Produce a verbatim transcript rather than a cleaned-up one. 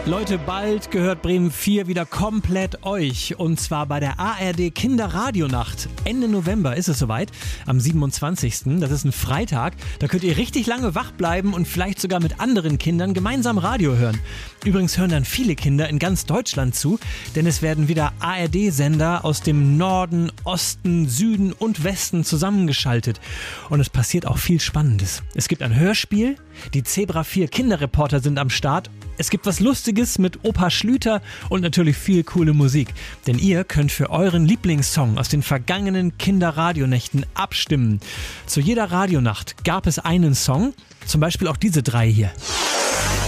Leute, bald gehört Bremen vier wieder komplett euch. Und zwar bei der A R D Kinderradionacht. Ende November ist es soweit, am siebenundzwanzigsten Das ist ein Freitag. Da könnt ihr richtig lange wach bleiben und vielleicht sogar mit anderen Kindern gemeinsam Radio hören. Übrigens hören dann viele Kinder in ganz Deutschland zu, denn es werden wieder A R D-Sender aus dem Norden, Osten, Süden und Westen zusammengeschaltet. Und es passiert auch viel Spannendes. Es gibt ein Hörspiel, die Zebra vier Kinderreporter sind am Start. Es gibt was Lustiges mit Opa Schlüter und natürlich viel coole Musik. Denn ihr könnt für euren Lieblingssong aus den vergangenen Kinderradionächten abstimmen. Zu jeder Radionacht gab es einen Song, zum Beispiel auch diese drei hier.